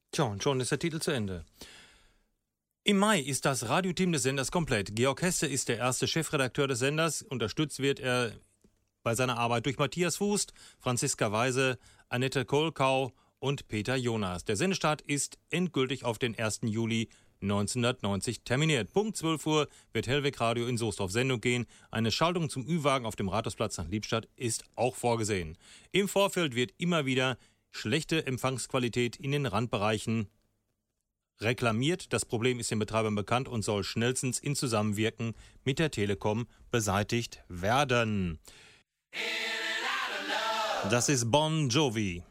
Tja, und schon ist der Titel zu Ende. Im Mai ist das Radioteam des Senders komplett. Georg Hesse ist der erste Chefredakteur des Senders. Unterstützt wird er bei seiner Arbeit durch Matthias Fuß, Franziska Weise, Annette Kohlkau und Peter Jonas. Der Sendestart ist endgültig auf den 1. Juli 1990 terminiert. Punkt 12 Uhr wird Hellweg Radio in Soest auf Sendung gehen. Eine Schaltung zum Ü-Wagen auf dem Rathausplatz nach Liebstadt ist auch vorgesehen. Im Vorfeld wird immer wieder schlechte Empfangsqualität in den Randbereichen reklamiert. Das Problem ist den Betreibern bekannt und soll schnellstens in Zusammenwirken mit der Telekom beseitigt werden. Das ist Bon Jovi.